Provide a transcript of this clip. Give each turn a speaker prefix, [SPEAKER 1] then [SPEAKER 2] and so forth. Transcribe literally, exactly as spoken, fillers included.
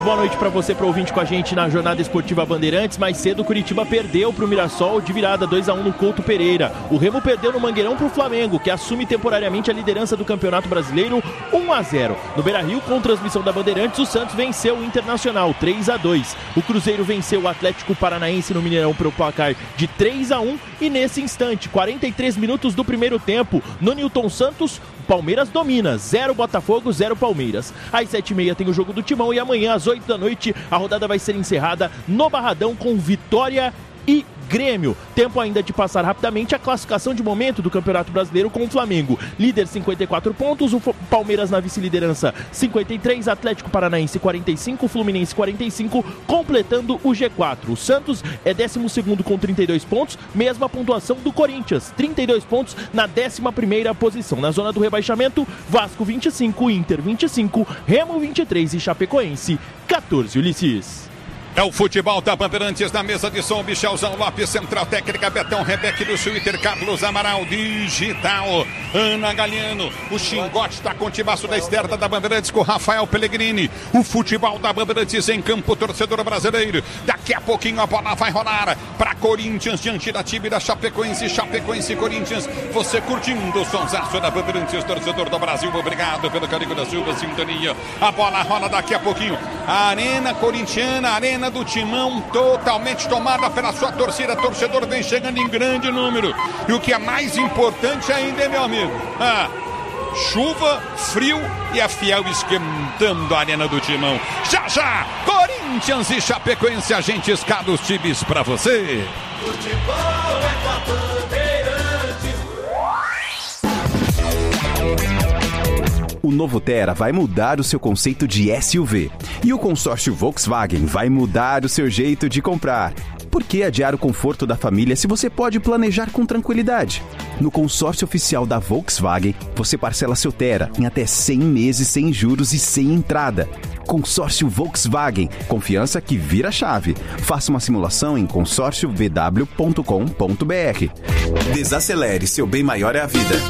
[SPEAKER 1] Boa noite para você, para ouvinte com a gente na Jornada Esportiva Bandeirantes. Mais cedo o Curitiba perdeu para o Mirassol de virada dois a um no Couto Pereira. O Remo perdeu no Mangueirão para o Flamengo, que assume temporariamente a liderança do Campeonato Brasileiro, um a zero. No Beira-Rio, com transmissão da Bandeirantes, o Santos venceu o Internacional três a dois. O Cruzeiro venceu o Atlético Paranaense no Mineirão pelo placar de três a um. E nesse instante, quarenta e três minutos do primeiro tempo, no Newton Santos, Palmeiras domina, zero Botafogo, zero Palmeiras. Às sete e meia tem o jogo do Timão e amanhã às oito da noite a rodada vai ser encerrada no Barradão com Vitória e Grêmio. Tempo ainda de passar rapidamente a classificação de momento do Campeonato Brasileiro com o Flamengo. Líder cinquenta e quatro pontos, o Palmeiras na vice-liderança cinquenta e três, Atlético Paranaense quarenta e cinco, Fluminense quarenta e cinco, completando o G quatro. O Santos é décimo segundo com trinta e dois pontos, mesma pontuação do Corinthians, trinta e dois pontos na décima primeira posição. Na zona do rebaixamento, Vasco vinte e cinco, Inter vinte e cinco, Remo vinte e três e Chapecoense quatorze, Ulisses.
[SPEAKER 2] É o futebol da Bandeirantes na mesa de som, Michelzão Lopes, Central Técnica, Betão Rebeque do Twitter, Carlos Amaral, Digital, Ana Galiano, o Xingote está com o timaço da externa da Bandeirantes com Rafael Pellegrini. O futebol da Bandeirantes em campo, torcedor brasileiro. Daqui a pouquinho a bola vai rolar para Corinthians diante da time da Chapecoense, Chapecoense Corinthians. Você curtindo o sonsaço da Bandeirantes, torcedor do Brasil, obrigado pelo carinho da Silva, sintonia. A bola rola daqui a pouquinho. A Arena Corintiana, a Arena do Timão totalmente tomada pela sua torcida, torcedor vem chegando em grande número, e o que é mais importante ainda, é, meu amigo, ah, chuva, frio e a Fiel esquentando a Arena do Timão. Já já, Corinthians e Chapecoense, a gente escala os times pra você. Futebol é da Bandeirantes.
[SPEAKER 3] O novo Tera vai mudar o seu conceito de S U V. E o consórcio Volkswagen vai mudar o seu jeito de comprar. Por que adiar o conforto da família se você pode planejar com tranquilidade? No consórcio oficial da Volkswagen, você parcela seu Tera em até cem meses sem juros e sem entrada. Consórcio Volkswagen, confiança que vira chave. Faça uma simulação em consórcio v w ponto com ponto b r. Desacelere, seu bem maior é a vida.